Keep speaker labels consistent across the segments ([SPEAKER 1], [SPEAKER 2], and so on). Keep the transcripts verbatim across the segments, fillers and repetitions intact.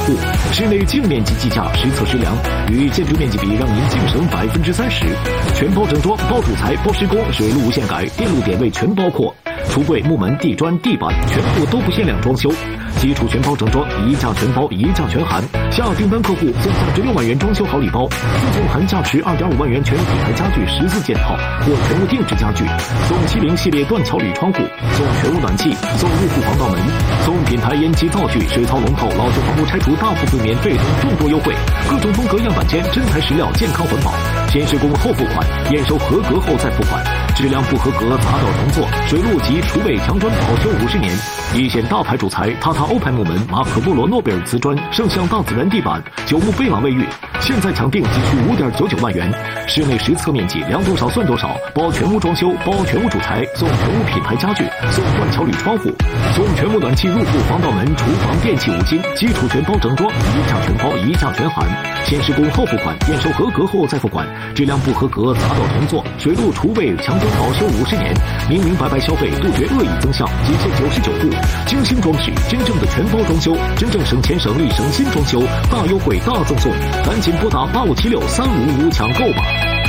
[SPEAKER 1] 户，室内净面积计价实测实量，与建筑面积比让您净省百分之三十。全包整装，包主材，包施工，水路无限改，电路点位全包括。橱柜、木门、地砖、地板全部都不限量装修，基础全包整装，一价全包，一价全含。下订单客户送价值六万元装修好礼包，附送含价值二点五万元全品牌家具十四件套或全屋定制家具，送七零系列断桥铝窗户，送全屋暖气，送入户防盗门，送品牌烟机灶具、水槽龙头、老旧房屋拆除大部分免费等众多优惠，各种风格样板间，真材实料，健康环保，先施工后付款，验收合格后再付款，质量不合格砸倒重做，水路及厨卫墙砖保修五十年。一线大牌主材塔塔欧牌木门、马可波罗诺贝尔瓷砖、圣象大自然地板、九牧贝朗卫浴，现在抢定仅需五点九九万元。室内实测面积量多少算多少，包全屋装修，包全屋主材，送全屋品牌家具，送断桥铝窗户，送全屋暖气入户防盗门、厨房电器五金，基础全包整装，一价全包，一价全含，先施工后付款，验收合格后再付款，质量不合格砸倒重做，水路厨卫墙砖保修五十年，明明白白消费，杜绝恶意增项，仅限九十九户，精心装饰，真正的全包装修，真正省钱省力省心装修，大优惠大赠送，赶紧拨打八五七六三五五五抢购吧。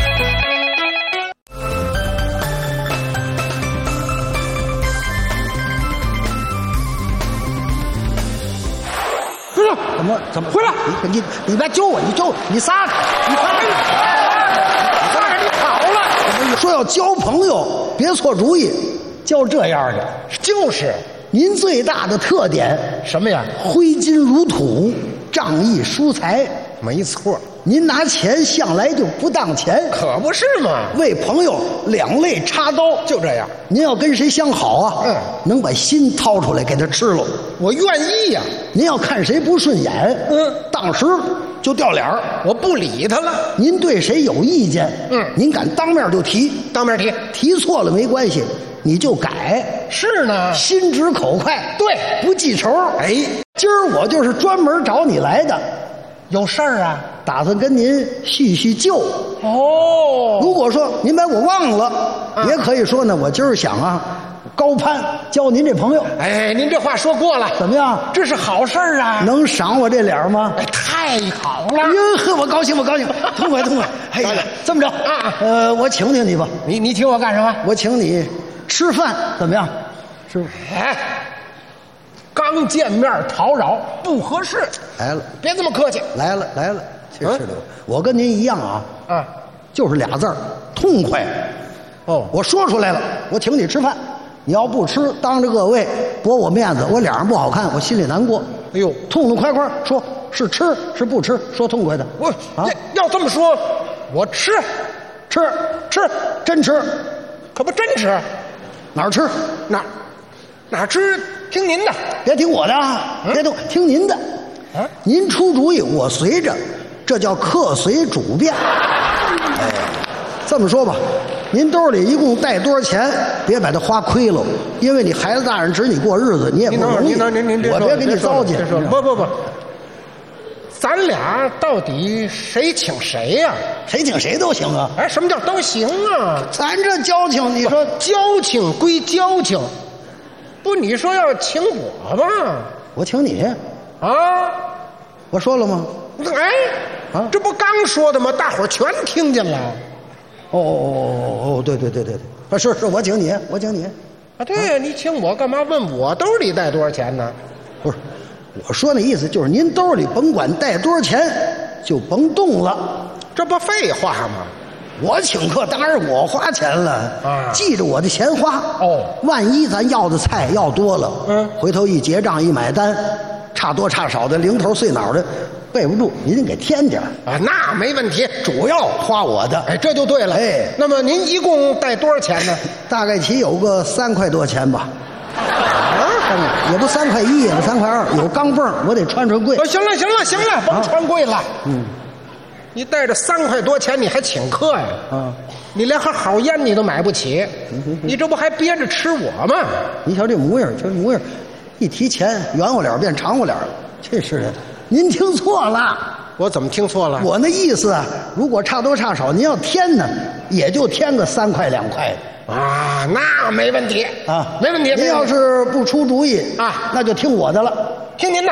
[SPEAKER 2] 怎么怎么
[SPEAKER 3] 回来？
[SPEAKER 2] 你你你别揪我，你揪我，你撒开，你撒开，
[SPEAKER 3] 你撒开，你跑了！
[SPEAKER 2] 说要交朋友，别错主意，交这样的。
[SPEAKER 3] 就是
[SPEAKER 2] 您最大的特点
[SPEAKER 3] 什么呀？
[SPEAKER 2] 挥金如土，仗义疏财。
[SPEAKER 3] 没错，
[SPEAKER 2] 您拿钱向来就不当钱，
[SPEAKER 3] 可不是嘛。
[SPEAKER 2] 为朋友两肋插刀，
[SPEAKER 3] 就这样。
[SPEAKER 2] 您要跟谁相好啊？
[SPEAKER 3] 嗯，
[SPEAKER 2] 能把心掏出来给他吃了，
[SPEAKER 3] 我愿意呀、啊。
[SPEAKER 2] 您要看谁不顺眼，
[SPEAKER 3] 嗯，
[SPEAKER 2] 当时就掉脸儿，
[SPEAKER 3] 我不理他了。
[SPEAKER 2] 您对谁有意见，
[SPEAKER 3] 嗯，
[SPEAKER 2] 您敢当面就提，
[SPEAKER 3] 当面提，
[SPEAKER 2] 提错了没关系，你就改。
[SPEAKER 3] 是呢，
[SPEAKER 2] 心直口快，
[SPEAKER 3] 对，
[SPEAKER 2] 不记仇。
[SPEAKER 3] 哎，
[SPEAKER 2] 今儿我就是专门找你来的。
[SPEAKER 3] 有事儿啊？
[SPEAKER 2] 打算跟您叙叙旧。
[SPEAKER 3] 哦，
[SPEAKER 2] 如果说您把我忘了，
[SPEAKER 3] 啊、
[SPEAKER 2] 也可以说呢，我今儿想啊，高攀交您这朋友。
[SPEAKER 3] 哎，您这话说过了，
[SPEAKER 2] 怎么样？
[SPEAKER 3] 这是好事儿啊！
[SPEAKER 2] 能赏我这脸吗？
[SPEAKER 3] 哎，太好了！
[SPEAKER 2] 哟呵，我高兴，我高兴，痛快，痛快！哎呀，这么着
[SPEAKER 3] 啊，
[SPEAKER 2] 呃，我请请你吧。
[SPEAKER 3] 你你请我干什么？
[SPEAKER 2] 我请你吃饭，怎么样？是。
[SPEAKER 3] 哎。刚见面讨扰不合适，
[SPEAKER 2] 来了，
[SPEAKER 3] 别这么客气。
[SPEAKER 2] 来了来了，这是的，我跟您一样啊，
[SPEAKER 3] 啊，
[SPEAKER 2] 就是俩字儿，痛快。
[SPEAKER 3] 哦，
[SPEAKER 2] 我说出来了，我请你吃饭，你要不吃，当着各位驳我面子，我脸上不好看，我心里难过。
[SPEAKER 3] 哎呦，
[SPEAKER 2] 痛痛快快说，是吃是不吃，说痛快的。
[SPEAKER 3] 我
[SPEAKER 2] 啊，
[SPEAKER 3] 要这么说，我吃，
[SPEAKER 2] 吃吃，真吃，
[SPEAKER 3] 可不真吃，
[SPEAKER 2] 哪儿吃
[SPEAKER 3] 哪哪吃。听您的，
[SPEAKER 2] 别听我的啊！嗯、别听听您的，啊，您出主意，我随着，这叫客随主便。哎，这么说吧，您兜里一共带多少钱？别把它花亏了，因为你孩子大人指你过日子，你也不容易。
[SPEAKER 3] 您您您您
[SPEAKER 2] 我别给你糟践。
[SPEAKER 3] 不不不，咱俩到底谁请谁呀、啊？
[SPEAKER 2] 谁请谁都行啊！
[SPEAKER 3] 哎，什么叫都行啊？
[SPEAKER 2] 咱这交情，你说
[SPEAKER 3] 交情归交情。不，你说要请我吧？
[SPEAKER 2] 我请你
[SPEAKER 3] 啊！
[SPEAKER 2] 我说了吗？
[SPEAKER 3] 哎，啊，这不刚说的吗？大伙儿全听见了。
[SPEAKER 2] 哦哦哦哦，对对对对对，啊，是是，我请你，我请你。
[SPEAKER 3] 啊，对呀、啊，你请我干嘛？问我兜里带多少钱呢？
[SPEAKER 2] 不是，我说那意思就是您兜里甭管带多少钱，就甭动了。
[SPEAKER 3] 这不废话吗？
[SPEAKER 2] 我请客当然我花钱了
[SPEAKER 3] 啊，
[SPEAKER 2] 记着我的钱花
[SPEAKER 3] 哦。
[SPEAKER 2] 万一咱要的菜要多了，
[SPEAKER 3] 嗯，
[SPEAKER 2] 回头一结账一买单，差多差少的零头碎脑的备不住，您给添点
[SPEAKER 3] 啊，那没问题，
[SPEAKER 2] 主要花我的。
[SPEAKER 3] 哎，这就对了。
[SPEAKER 2] 哎，
[SPEAKER 3] 那么您一共带多少钱呢？
[SPEAKER 2] 大概起有个三块多钱吧。啊，也不三块一，也不三块二，有钢镚我得穿穿贵。
[SPEAKER 3] 哦，行了行了行了，甭穿贵了。嗯。你带着三块多钱，你还请客呀？
[SPEAKER 2] 啊，
[SPEAKER 3] 你连盒好烟你都买不起，你这不还憋着吃我吗？
[SPEAKER 2] 你瞧这模样，这模样，一提钱，圆乎脸变长乎脸了，这是的。您听错了，
[SPEAKER 3] 我怎么听错了？
[SPEAKER 2] 我那意思啊，如果差多差少，您要添呢，也就添个三块两块
[SPEAKER 3] 的啊，那没问题
[SPEAKER 2] 啊，
[SPEAKER 3] 没问题。
[SPEAKER 2] 您要是不出主意
[SPEAKER 3] 啊，
[SPEAKER 2] 那就听我的了，
[SPEAKER 3] 听您的。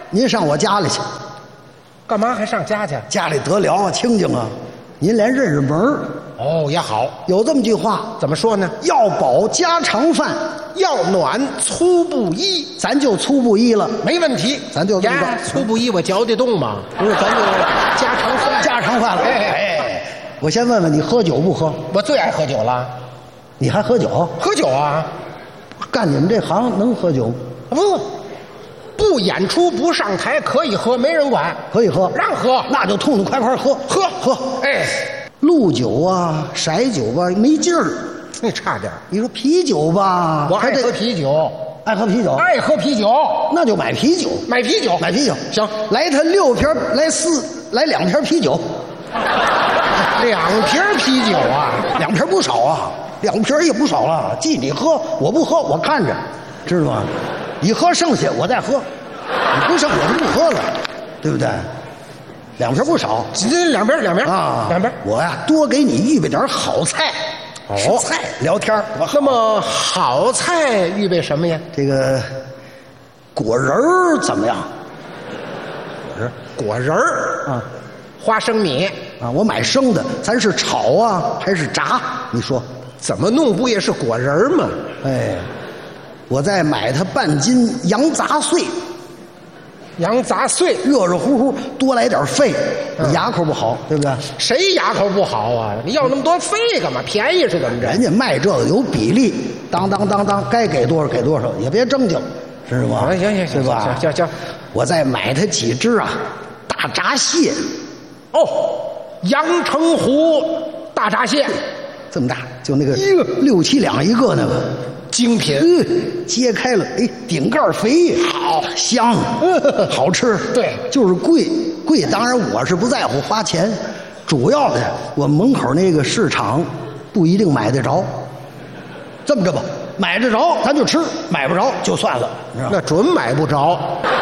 [SPEAKER 2] 您上我家里去，
[SPEAKER 3] 干嘛还上家去？
[SPEAKER 2] 家里得了啊，清静啊，您连认识门儿。
[SPEAKER 3] 哦，也好。
[SPEAKER 2] 有这么句话，
[SPEAKER 3] 怎么说呢？
[SPEAKER 2] 要饱家常饭，
[SPEAKER 3] 要暖粗布衣，
[SPEAKER 2] 咱就粗布衣了，
[SPEAKER 3] 没问题。
[SPEAKER 2] 咱就这么
[SPEAKER 3] 呀，粗布衣我嚼得动吗？
[SPEAKER 2] 不是，咱就
[SPEAKER 3] 家常饭，
[SPEAKER 2] 家常饭了。
[SPEAKER 3] 哎
[SPEAKER 2] 哎，我先问问你，喝酒不喝？
[SPEAKER 3] 我最爱喝酒了。
[SPEAKER 2] 你还喝酒？
[SPEAKER 3] 喝酒啊？
[SPEAKER 2] 干你们这行能喝酒？
[SPEAKER 3] 不，不演出不上台可以喝，没人管，
[SPEAKER 2] 可以喝，
[SPEAKER 3] 让喝，
[SPEAKER 2] 那就痛痛快快喝，
[SPEAKER 3] 喝
[SPEAKER 2] 喝。
[SPEAKER 3] 哎，
[SPEAKER 2] 鹿酒啊，色酒吧没劲儿。
[SPEAKER 3] 那差点。
[SPEAKER 2] 你说啤酒吧，
[SPEAKER 3] 我爱喝啤酒，
[SPEAKER 2] 爱喝啤酒，
[SPEAKER 3] 爱喝啤酒，
[SPEAKER 2] 那就买啤酒，
[SPEAKER 3] 买啤酒，
[SPEAKER 2] 买啤酒。
[SPEAKER 3] 行，
[SPEAKER 2] 来他六瓶，来四，来两瓶啤酒，
[SPEAKER 3] 两瓶啤酒啊，
[SPEAKER 2] 两瓶不少啊，两瓶也不少了。记你喝，我不喝，我看着，知道吗？你喝剩下我再喝，你不剩我就不喝了，对不对？两瓶不少，
[SPEAKER 3] 这两边两边
[SPEAKER 2] 啊，
[SPEAKER 3] 两边。
[SPEAKER 2] 我呀多给你预备点好菜，
[SPEAKER 3] 哦
[SPEAKER 2] 吃菜聊天儿。
[SPEAKER 3] 那么好菜预备什么呀？
[SPEAKER 2] 这个果仁儿怎么样？果仁
[SPEAKER 3] 果仁儿
[SPEAKER 2] 啊
[SPEAKER 3] 花生米
[SPEAKER 2] 啊，我买生的，咱是炒啊还是炸？你说
[SPEAKER 3] 怎么弄不也是果仁儿吗？
[SPEAKER 2] 哎，我再买它半斤羊杂碎，
[SPEAKER 3] 羊杂碎，
[SPEAKER 2] 热热乎乎，多来点肺，
[SPEAKER 3] 嗯
[SPEAKER 2] 牙口不好，对不对？
[SPEAKER 3] 谁牙口不好啊？你要那么多肺干嘛？便宜是怎么着？
[SPEAKER 2] 人家卖这个有比例，当当当当，该给多少给多少，也别争竞，知道吗？
[SPEAKER 3] 行行行行，
[SPEAKER 2] 对吧？
[SPEAKER 3] 行行行。
[SPEAKER 2] 我再买它几只啊，大闸蟹，
[SPEAKER 3] 哦，阳澄湖大闸蟹，
[SPEAKER 2] 这么大，就那个六七两一个那个。
[SPEAKER 3] 精品，
[SPEAKER 2] 嗯，揭开了，哎，顶盖肥，好香，好吃，
[SPEAKER 3] 对，
[SPEAKER 2] 就是贵，贵。当然我是不在乎花钱，主要的我门口那个市场不一定买得着。这么着吧，买得着咱就吃，买不着就算了，知道吗？
[SPEAKER 3] 那准买不着，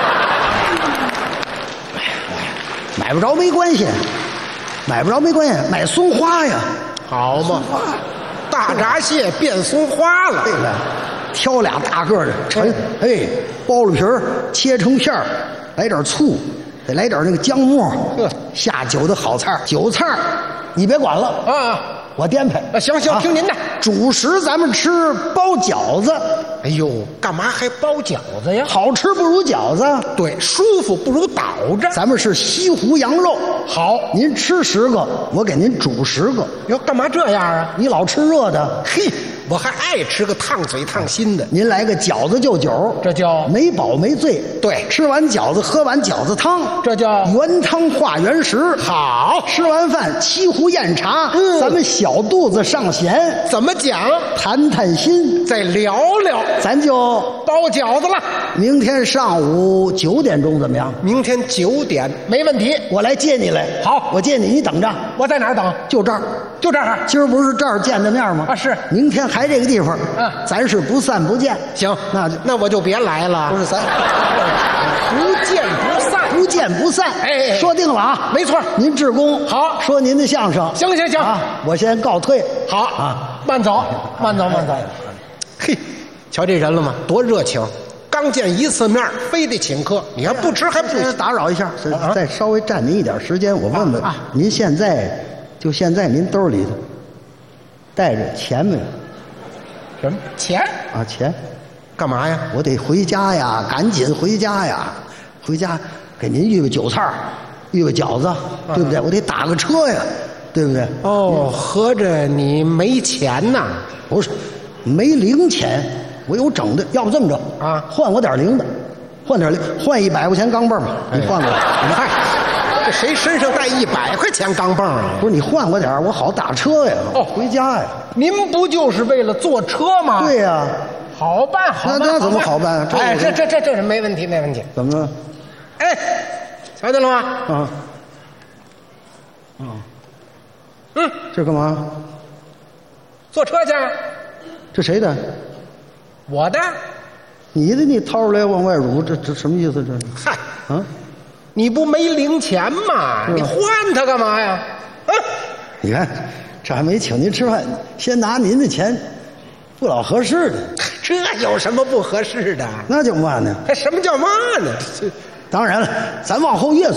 [SPEAKER 2] 买不着没关系，买不着没关系，买松花呀，
[SPEAKER 3] 好嘛。大闸蟹变松花了，
[SPEAKER 2] 对了，挑俩大个的，沉，哎，剥了皮儿，切成片儿，来点醋，得来点那个姜末，下酒的好菜儿，酒菜儿你别管了
[SPEAKER 3] 啊，
[SPEAKER 2] 我颠沛。
[SPEAKER 3] 啊，行行，听您的。
[SPEAKER 2] 主食咱们吃包饺子，
[SPEAKER 3] 哎呦，干嘛还包饺子呀？
[SPEAKER 2] 好吃不如饺子，
[SPEAKER 3] 对，舒服不如倒着。
[SPEAKER 2] 咱们是西湖羊肉，
[SPEAKER 3] 好，
[SPEAKER 2] 您吃十个，我给您煮十个。
[SPEAKER 3] 哟，干嘛这样啊？
[SPEAKER 2] 你老吃热的，
[SPEAKER 3] 嘿，我还爱吃个烫嘴烫心的。
[SPEAKER 2] 您来个饺子就酒，
[SPEAKER 3] 这叫
[SPEAKER 2] 没饱没醉。
[SPEAKER 3] 对，
[SPEAKER 2] 吃完饺子喝完饺子汤，
[SPEAKER 3] 这叫
[SPEAKER 2] 原汤化原食。
[SPEAKER 3] 好，
[SPEAKER 2] 吃完饭沏壶宴茶，
[SPEAKER 3] 嗯，
[SPEAKER 2] 咱们小肚子上弦。
[SPEAKER 3] 怎么讲？
[SPEAKER 2] 谈谈心，
[SPEAKER 3] 再聊聊，
[SPEAKER 2] 咱就
[SPEAKER 3] 包饺子了。
[SPEAKER 2] 明天上午九点钟怎么样？
[SPEAKER 3] 明天九点没问题，
[SPEAKER 2] 我来接你来。
[SPEAKER 3] 好，
[SPEAKER 2] 我接你，你等着。
[SPEAKER 3] 我在哪儿等？
[SPEAKER 2] 就这儿，
[SPEAKER 3] 就这儿。
[SPEAKER 2] 今儿不是这儿见的面吗？
[SPEAKER 3] 啊，是。
[SPEAKER 2] 明天还这个地方，
[SPEAKER 3] 嗯，
[SPEAKER 2] 咱是不散不见。
[SPEAKER 3] 行，
[SPEAKER 2] 那就
[SPEAKER 3] 那我就别来了。
[SPEAKER 2] 不是咱
[SPEAKER 3] 不见不散，
[SPEAKER 2] 不见不散。
[SPEAKER 3] 哎，
[SPEAKER 2] 说定了啊，
[SPEAKER 3] 没错。
[SPEAKER 2] 您志工
[SPEAKER 3] 好，
[SPEAKER 2] 说您的相声。
[SPEAKER 3] 行行行，
[SPEAKER 2] 啊，我先告退。
[SPEAKER 3] 好
[SPEAKER 2] 啊，
[SPEAKER 3] 慢走，慢走，慢走。嘿，瞧这人了吗？多热情！刚见一次面，非得请客，你还不吃还不
[SPEAKER 2] 再打扰一下，
[SPEAKER 3] 啊、
[SPEAKER 2] 再稍微占您一点时间，我问问，
[SPEAKER 3] 啊啊、
[SPEAKER 2] 您现在就现在您兜里头带着钱没有？
[SPEAKER 3] 什么钱
[SPEAKER 2] 啊？钱？
[SPEAKER 3] 干嘛呀？
[SPEAKER 2] 我得回家呀，赶紧回家呀，回家给您预备酒菜，预备饺子，啊、对不对？我得打个车呀，对不对？
[SPEAKER 3] 哦，合着你没钱呐？
[SPEAKER 2] 不是，没零钱。我有整的，要不这么着
[SPEAKER 3] 啊，
[SPEAKER 2] 换我点零的，换点零，换一百块钱钢镚嘛，你换我。
[SPEAKER 3] 嗨，这谁身上带一百块钱钢镚啊？
[SPEAKER 2] 不是你换我点我好打车呀，
[SPEAKER 3] 哦，
[SPEAKER 2] 回家呀。
[SPEAKER 3] 您不就是为了坐车吗？
[SPEAKER 2] 对呀，
[SPEAKER 3] 好办，好办。
[SPEAKER 2] 那那怎么好办？
[SPEAKER 3] 哎，这这这这是没问题，没问题。
[SPEAKER 2] 怎么了？
[SPEAKER 3] 哎，瞧见了吗？
[SPEAKER 2] 啊，
[SPEAKER 3] 嗯，嗯，
[SPEAKER 2] 这干嘛？
[SPEAKER 3] 坐车去。
[SPEAKER 2] 这谁的？
[SPEAKER 3] 我的。
[SPEAKER 2] 你的你掏出来往外撸，这这什么意思？这
[SPEAKER 3] 嗨，
[SPEAKER 2] 啊，
[SPEAKER 3] 你不没零钱吗？你换它干嘛呀？啊，
[SPEAKER 2] 你看，这还没请您吃饭，先拿您的钱，不老合适的。
[SPEAKER 3] 这有什么不合适的？
[SPEAKER 2] 那叫嘛呢？
[SPEAKER 3] 什么叫嘛呢？
[SPEAKER 2] 当然了，咱往后越